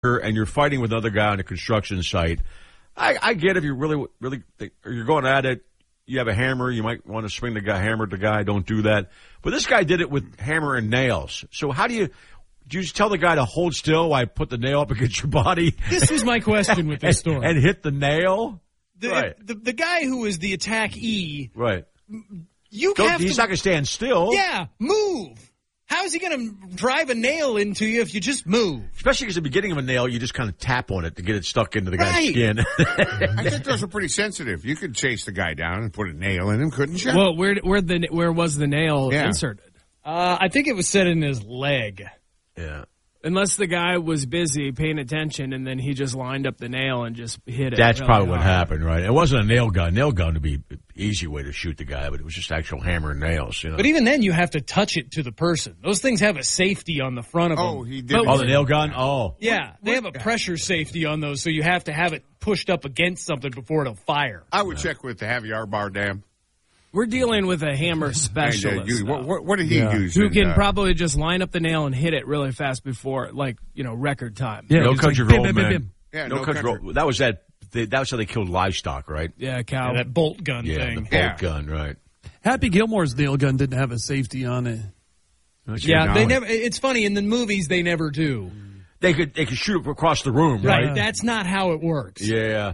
and you're fighting with another guy on a construction site, I get if you really you're going at it. You have a hammer. You might want to swing the guy, hammer the guy. Don't do that. But this guy did it with hammer and nails. So how do you just tell the guy to hold still while I put the nail up against your body? This was my question with this story. And hit the nail? Right. The guy who was the attackee. Right. He's not going to stand still. Yeah, move. How is he going to drive a nail into you if you just move? Especially because at the beginning of a nail, you just kind of tap on it to get it stuck into the guy's skin. I think those are pretty sensitive. You could chase the guy down and put a nail in him, couldn't you? Well, where was the nail inserted? I think it was set in his leg. Yeah. Unless the guy was busy paying attention and then he just lined up the nail and just hit it. That's really probably what hard. happened, right? It wasn't a nail gun. Nail gun would be an easy way to shoot the guy, but it was just actual hammer and nails, you know. But even then, you have to touch it to the person. Those things have a safety on the front of them. Oh, he did. Oh, the nail gun? Oh. Yeah, they have a pressure safety on those, so you have to have it pushed up against something before it'll fire. I would check with the Javier Bardem. We're dealing with a hammer specialist. What did he use? Who can probably just line up the nail and hit it really fast before, record time. Yeah, No Country for Old Men. Yeah, No Country. That was how they killed livestock, right? Yeah, cow. Yeah, that bolt gun thing. The bolt gun, right. Happy Gilmore's nail gun didn't have a safety on it. Yeah, they never. It's funny, in the movies, they never do. They could shoot across the room, right? That's not how it works. Yeah.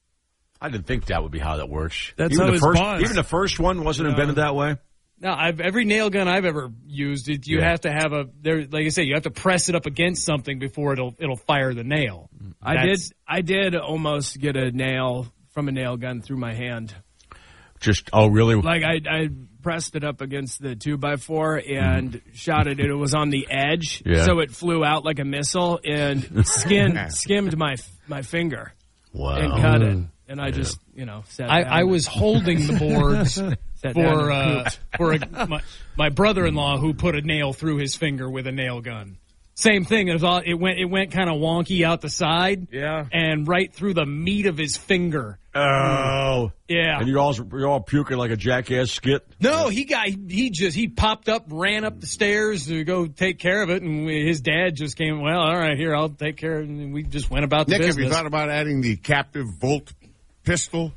I didn't think that would be how that works. That's even how the his first, boss. Even the first one wasn't invented that way. No, every nail gun I've ever used, you have to have like I say, you have to press it up against something before it'll fire the nail. I did almost get a nail from a nail gun through my hand. Really? Like I pressed it up against the 2x4 and shot it. And it was on the edge, so it flew out like a missile and skimmed my finger. Wow. And cut it. And I just, sat down. I was holding the boards for my brother-in-law who put a nail through his finger with a nail gun. Same thing. It went kind of wonky out the side. Yeah. And right through the meat of his finger. Oh. Yeah. And you're all puking like a jackass skit? No, he popped up, ran up the stairs to go take care of it, and his dad just came, well, all right, here, I'll take care of it, and we just went about the Nick, business. have you thought about adding the captive bolt pistol?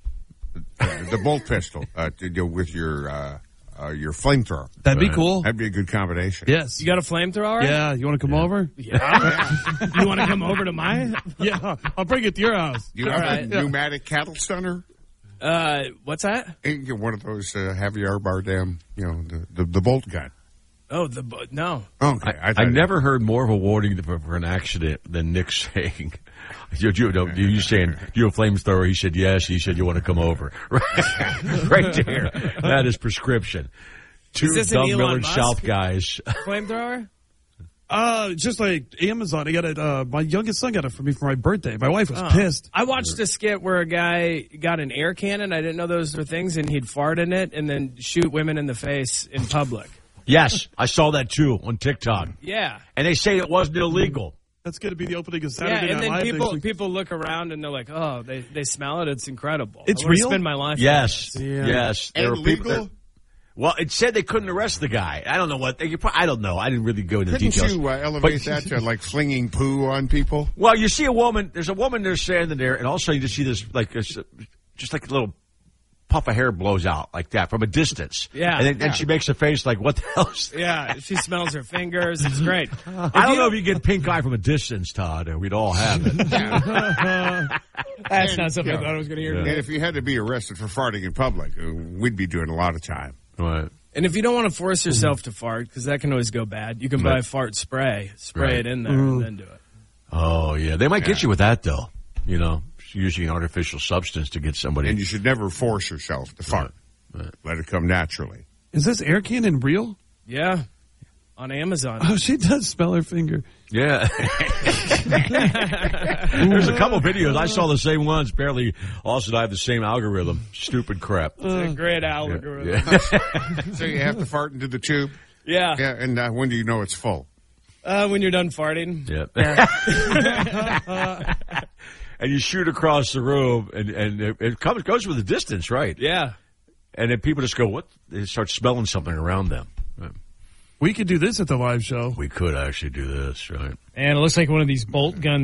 The bolt pistol with your flamethrower. That'd be cool. That'd be a good combination. Yes. You got a flamethrower? Yeah. You want to come over? Yeah. You want to come over to mine? Yeah. I'll bring it to your house. You have a pneumatic cattle stunner? What's that? And get one of those Javier Bardem, the bolt gun. Oh, no. Okay. I never heard more of a warning for an accident than Nick saying, you saying, you a flamethrower? He said, yes. He said, you want to come over? Right there. That is prescription. Two dumb Miller South guys. Flamethrower? Just like Amazon. I got it. My youngest son got it for me for my birthday. My wife was pissed. I watched a skit where a guy got an air cannon. I didn't know those were things, and he'd fart in it and then shoot women in the face in public. Yes, I saw that too on TikTok. Yeah. And they say it wasn't illegal. That's going to be the opening of Saturday and Night then Live. people look around and they're like, oh, they smell it. It's incredible. It's I wanna real? spend my life. Yes. Yeah. Yes. And There were people legal? well, it said they couldn't arrest the guy. I don't know what. I don't know. I didn't really go into Couldn't details. you elevate that to like flinging poo on people? Well, you see a woman. There's a woman there standing there, and also you just see this just like a little puff of hair blows out like that from a distance. Yeah. And then she makes a face like, what the hell is that? Yeah, she smells her fingers. It's great. I don't know if you get pink eye from a distance, Todd, or we'd all have it. That's not something I thought I was going to hear. And if you had to be arrested for farting in public, we'd be doing a lot of time. Right. And if you don't want to force yourself to fart, because that can always go bad, you can buy fart spray. Spray it in there and then do it. Oh, yeah. They might get you with that, though. Using an artificial substance to get somebody. And you should never force yourself to fart. Right. Let it come naturally. Is this air cannon real? Yeah. On Amazon. Oh, she does smell her finger. Yeah. There's a couple videos. I saw the same ones. Apparently, also I have the same algorithm. Stupid crap. It's a great algorithm. Yeah. So you have to fart into the tube? Yeah. Yeah, and when do you know it's full? When you're done farting. Yeah. And you shoot across the room, and it goes with the distance, right? Yeah. And then people just go, what? They start smelling something around them. Right. We could do this at the live show. We could actually do this, right? And it looks like one of these bolt gun